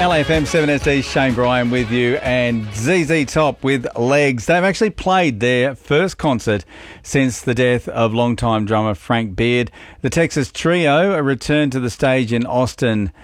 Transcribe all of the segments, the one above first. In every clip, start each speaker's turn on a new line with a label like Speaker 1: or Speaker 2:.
Speaker 1: LAFM 7SD, Shane Bryan with you, and ZZ Top with Legs. They've actually played their first concert since the death of longtime drummer Frank Beard. The Texas Trio returned to the stage in Austin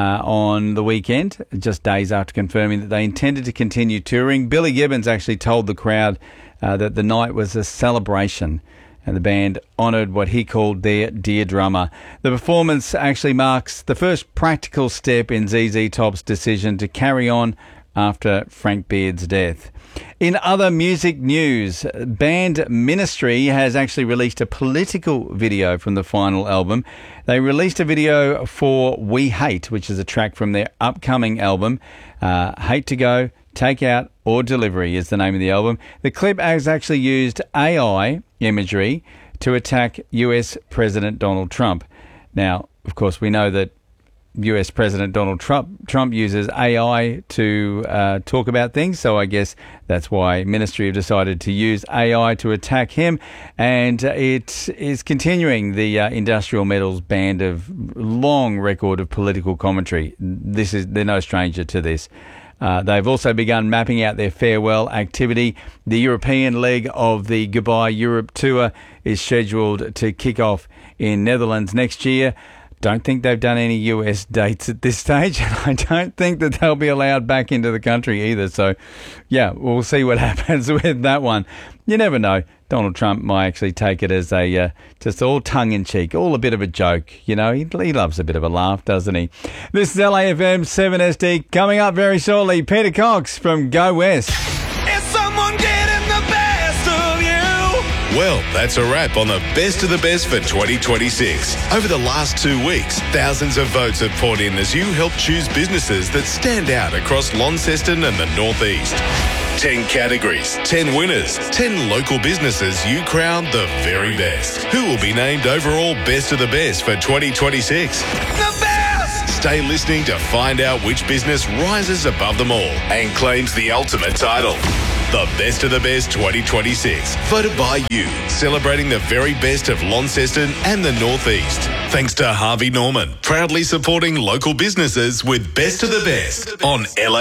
Speaker 1: on the weekend, just days after confirming that they intended to continue touring. Billy Gibbons actually told the crowd that the night was a celebration, and the band honoured what he called their dear drummer. The performance actually marks the first practical step in ZZ Top's decision to carry on after Frank Beard's death. In other music news, band Ministry has actually released a political video from the final album. They released a video for We Hate, which is a track from their upcoming album. Hate to Go, Take Out or Delivery is the name of the album. The clip has actually used AI imagery to attack US President Donald Trump. Now, of course, we know that US President Donald Trump uses AI to talk about things, so I guess that's why Ministry have decided to use AI to attack him, and it is continuing the Industrial Metals band of long record of political commentary. They're no stranger to this. They've also begun mapping out their farewell activity. The European leg of the Goodbye Europe tour is scheduled to kick off in Netherlands next year. Don't think they've done any US dates at this stage, and I don't think that they'll be allowed back into the country either. So, yeah, we'll see what happens with that one. You never know. Donald Trump might actually take it as a just all tongue-in-cheek, all a bit of a joke. You know, he loves a bit of a laugh, doesn't he? This is LAFM 7SD. Coming up very shortly, Peter Cox from Go West.
Speaker 2: Is someone getting the best of you? Well, that's a wrap on the best of the best for 2026. Over the last 2 weeks, thousands of votes have poured in as you help choose businesses that stand out across Launceston and the Northeast. 10 categories, 10 winners, 10 local businesses you crown the very best. Who will be named overall best of the best for 2026? The best! Stay listening to find out which business rises above them all and claims the ultimate title. The Best of the Best 2026, voted by you, celebrating the very best of Launceston and the Northeast. Thanks to Harvey Norman, proudly supporting local businesses with Best of the Best on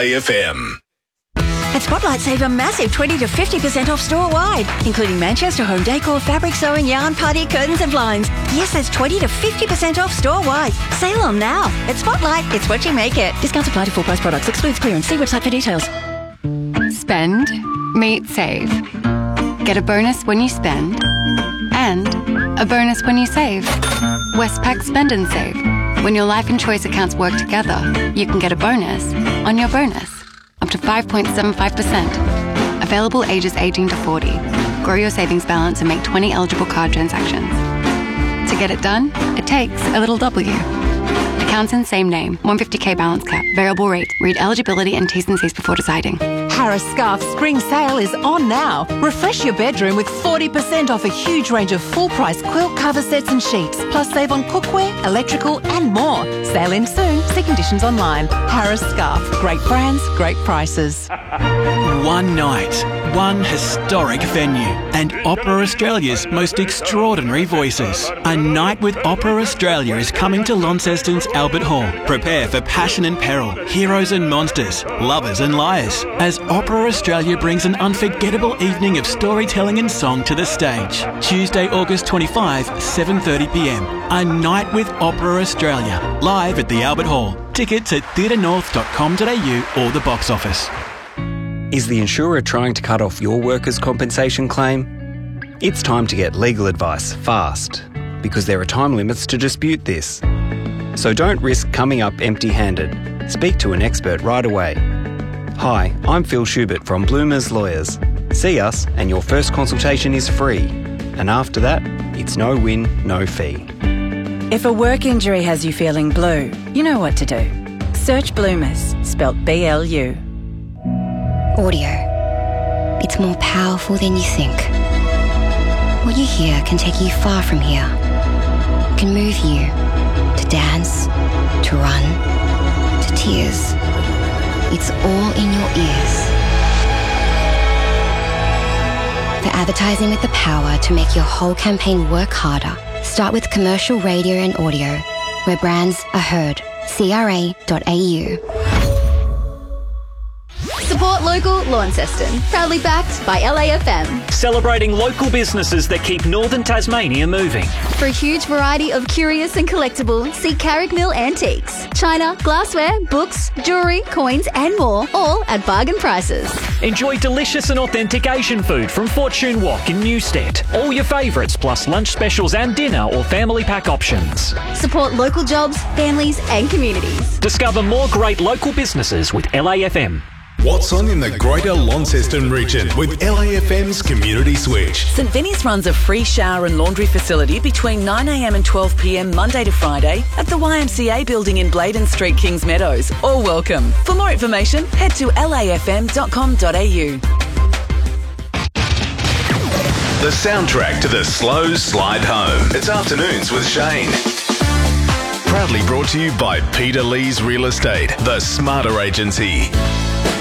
Speaker 2: LAFM.
Speaker 3: At Spotlight, save a massive 20 to 50% off store-wide, including Manchester home decor, fabric sewing, yarn, party, curtains and blinds. Yes, that's 20 to 50% off store-wide. Sale on now. At Spotlight, it's what you make it. Discounts apply to full-price products. Excludes clearance. See website for details.
Speaker 4: Spend, meet, save. Get a bonus when you spend and a bonus when you save. Westpac Spend and Save. When your life and choice accounts work together, you can get a bonus on your bonus. Up to 5.75%. Available ages 18 to 40. Grow your savings balance and make 20 eligible card transactions. To get it done, it takes a little W. Accounts in same name. 150k balance cap. Variable rate. Read eligibility and T's and C's before deciding.
Speaker 5: Harris Scarf's spring sale is on now. Refresh your bedroom with 40% off a huge range of full-price quilt cover sets and sheets. Plus save on cookware, electrical and more. Sale ends soon. See conditions online. Harris Scarf. Great brands, great prices.
Speaker 6: One night, one historic venue, and Opera Australia's most extraordinary voices. A Night with Opera Australia is coming to Launceston's Albert Hall. Prepare for passion and peril, heroes and monsters, lovers and liars, as Opera Australia brings an unforgettable evening of storytelling and song to the stage. Tuesday, August 25, 7:30pm. A Night with Opera Australia, live at the Albert Hall. Tickets at theatrenorth.com.au or the box office.
Speaker 7: Is the insurer trying to cut off your workers' compensation claim? It's time to get legal advice fast, because there are time limits to dispute this. So don't risk coming up empty-handed. Speak to an expert right away. Hi, I'm Phil Schubert from Bloomers Lawyers. See us and your first consultation is free. And after that, it's no win, no fee.
Speaker 3: If a work injury has you feeling blue, you know what to do. Search Bloomers, spelt BLU.
Speaker 8: Audio. It's more powerful than you think. What you hear can take you far from here. It can move you to dance, to run, to tears. It's all in your ears. For advertising with the power to make your whole campaign work harder, start with commercial radio and audio, where brands are heard. CRA.au.
Speaker 9: Support local, Launceston. Proudly backed by LAFM.
Speaker 10: Celebrating local businesses that keep northern Tasmania moving.
Speaker 9: For a huge variety of curious and collectible, see Carrick Mill Antiques. China, glassware, books, jewellery, coins and more, all at bargain prices.
Speaker 10: Enjoy delicious and authentic Asian food from Fortune Wok in Newstead. All your favourites plus lunch specials and dinner or family pack options.
Speaker 9: Support local jobs, families and communities.
Speaker 10: Discover more great local businesses with LAFM.
Speaker 2: What's on in the Greater Launceston region with LAFM's Community Switch?
Speaker 11: St Vinny's runs a free shower and laundry facility between 9am and 12pm Monday to Friday at the YMCA building in Bladen Street, Kings Meadows. All welcome. For more information, head to lafm.com.au.
Speaker 2: The soundtrack to the slow slide home. It's Afternoons with Shane. Proudly brought to you by Peter Lee's Real Estate, the Smarter Agency.